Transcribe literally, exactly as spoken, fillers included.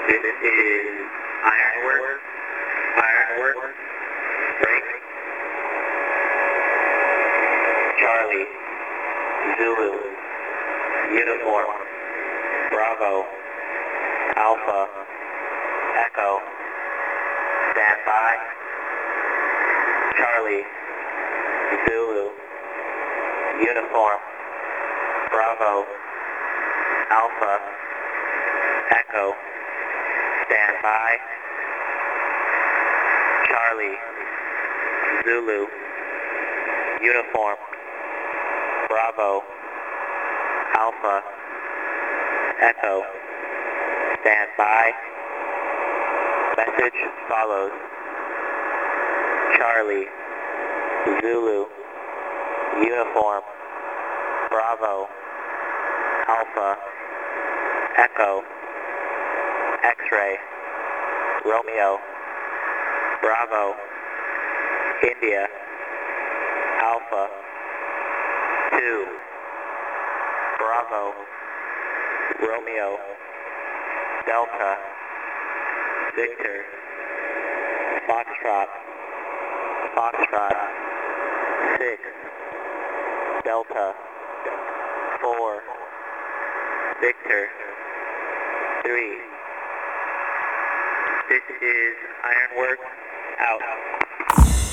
This is Ironwork. Ironwork. Break. Charlie. Zulu. Uniform. Bravo. Alpha. Echo. Stand by. Charlie. Zulu. Uniform. Bravo. Alpha. Echo. Stand by. Charlie. Zulu. Uniform. Bravo. Alpha. Echo. Stand by. Message follows. Charlie. Zulu. Uniform. Bravo. Alpha. Echo. X-ray. Romeo. Bravo. India. Alpha. two. Bravo. Romeo. Delta. Victor. Foxtrot. Foxtrot. six. Delta. four. Victor. three. This is Ironwork. Out.